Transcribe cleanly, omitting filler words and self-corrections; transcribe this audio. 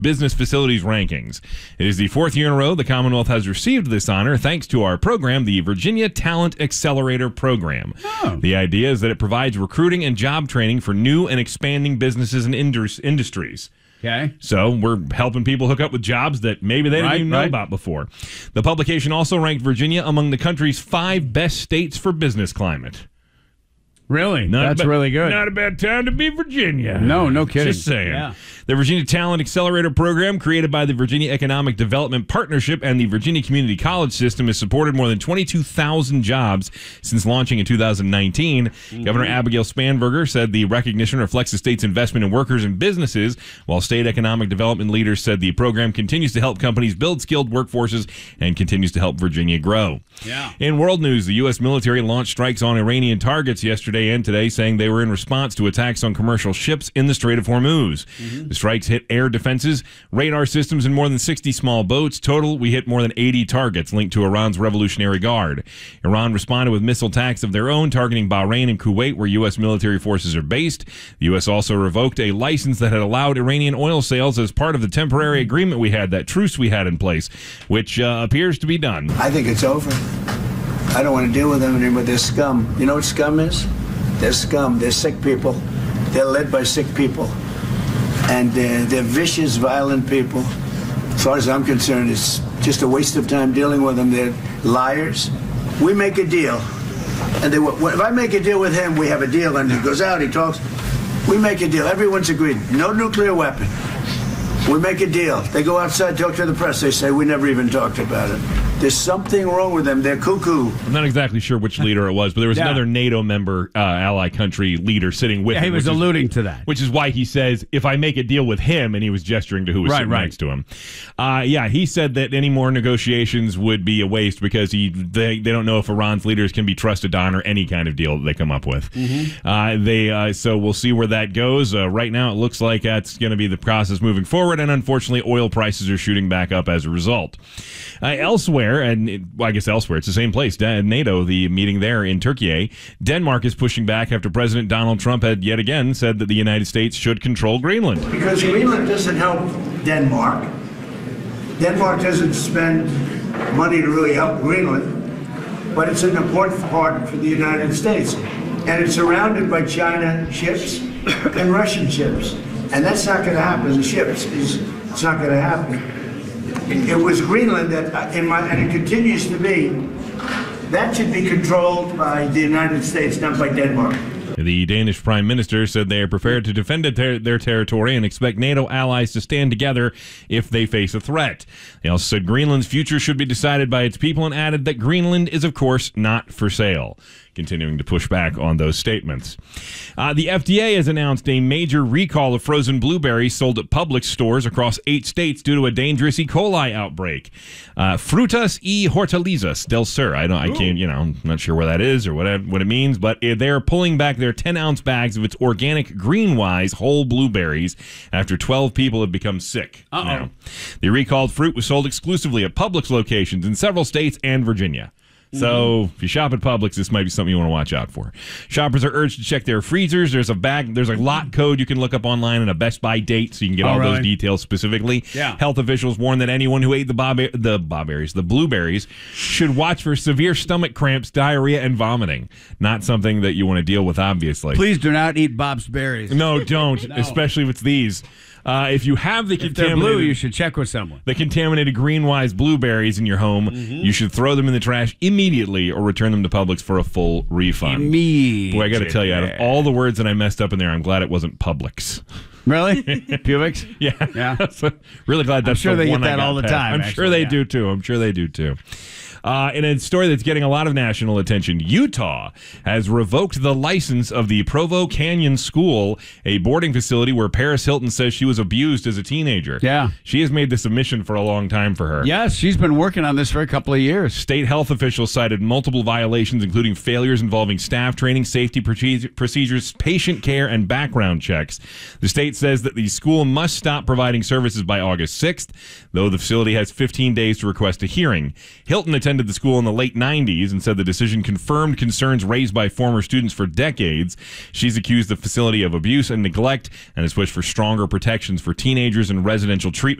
Business Facilities Rankings. It is the fourth year in a row the Commonwealth has received this honor thanks to our program, the Virginia Talent Accelerator Program. Oh. The idea is that it provides recruiting and job training for new and expanding businesses and industries. Okay. So we're helping people hook up with jobs that maybe they didn't even know about before. The publication also ranked Virginia among the country's 5 best states for business climate. Really? That's really good. Not a bad time to be Virginia. No kidding. Just saying. Yeah. The Virginia Talent Accelerator Program, created by the Virginia Economic Development Partnership and the Virginia Community College System, has supported more than 22,000 jobs since launching in 2019. Governor Abigail Spanberger said the recognition reflects the state's investment in workers and businesses, while state economic development leaders said the program continues to help companies build skilled workforces and continues to help Virginia grow. Yeah. In world news, the U.S. military launched strikes on Iranian targets yesterday and today, saying they were in response to attacks on commercial ships in the Strait of Hormuz. The strikes hit air defenses, radar systems, and more than 60 small boats. Total, we hit more than 80 targets linked to Iran's Revolutionary Guard. Iran responded with missile attacks of their own, targeting Bahrain and Kuwait, where U.S. military forces are based. The U.S. also revoked a license that had allowed Iranian oil sales as part of the temporary agreement we had, that truce we had in place, which appears to be done. I think it's over. I don't want to deal with them anymore. They're scum. You know what scum is? They're scum. They're sick people. They're led by sick people. And they're vicious, violent people. As far as I'm concerned, it's just a waste of time dealing with them. They're liars. We make a deal. And if I make a deal with him, we have a deal. And he goes out, he talks. We make a deal. Everyone's agreed. No nuclear weapon. We make a deal. They go outside, talk to the press. They say, we never even talked about it. There's something wrong with them. They're cuckoo. I'm not exactly sure which leader it was, but there was another NATO member, ally country leader sitting with him. He was alluding to that. Which is why he says, if I make a deal with him, and he was gesturing to who was sitting next to him. He said that any more negotiations would be a waste because they don't know if Iran's leaders can be trusted to honor any kind of deal that they come up with. So we'll see where that goes. Right now, it looks like that's going to be the process moving forward, and unfortunately, oil prices are shooting back up as a result. Elsewhere, it's the same place, NATO, the meeting there in Turkey, Denmark is pushing back after President Donald Trump had yet again said that the United States should control Greenland. Because Greenland doesn't help Denmark. Denmark doesn't spend money to really help Greenland, but it's an important part for the United States. And it's surrounded by China ships and Russian ships. And that's not going to happen. The ships, it's not going to happen. It was Greenland that, and it continues to be, that should be controlled by the United States, not by Denmark. The Danish Prime Minister said they are prepared to defend their territory and expect NATO allies to stand together if they face a threat. They also said Greenland's future should be decided by its people and added that Greenland is, of course, not for sale. Continuing to push back on those statements. The FDA has announced a major recall of frozen blueberries sold at Publix stores across 8 states due to a dangerous E. coli outbreak. Frutas y Hortalizas del Sur. I'm not sure where that is or what it means, but they're pulling back their 10-ounce bags of its organic Greenwise whole blueberries after 12 people have become sick. The recalled fruit was sold exclusively at Publix locations in several states and Virginia. So if you shop at Publix, this might be something you want to watch out for. Shoppers are urged to check their freezers. There's a lot code you can look up online and a Best By date so you can get all those details specifically. Yeah. Health officials warn that anyone who ate the blueberries should watch for severe stomach cramps, diarrhea, and vomiting. Not something that you want to deal with, obviously. Please do not eat Bob's berries. No, don't, especially if it's these. If you have the contaminated blue, you should check with someone. The contaminated Greenwise blueberries in your home, you should throw them in the trash immediately or return them to Publix for a full refund. Immediately. Boy, I got to tell you, out of all the words that I messed up in there, I'm glad it wasn't Publix. Really? Publix? Yeah. So, really glad that's I'm sure the they one get that I got all the past. time. I'm sure they do too. In a story that's getting a lot of national attention, Utah has revoked the license of the Provo Canyon School, a boarding facility where Paris Hilton says she was abused as a teenager. Yeah. She has made this a mission for a long time for her. Yes, she's been working on this for a couple of years. State health officials cited multiple violations, including failures involving staff training, safety procedures, patient care, and background checks. The state says that the school must stop providing services by August 6th, though the facility has 15 days to request a hearing. Hilton attended attended the school in the late 90s and said the decision confirmed concerns raised by former students for decades. She's accused the facility of abuse and neglect and has pushed for stronger protections for teenagers and residential treatment